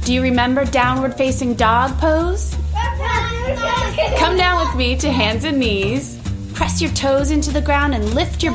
Do you remember downward facing dog pose? Come down with me to hands and knees. Press your toes into the ground and lift your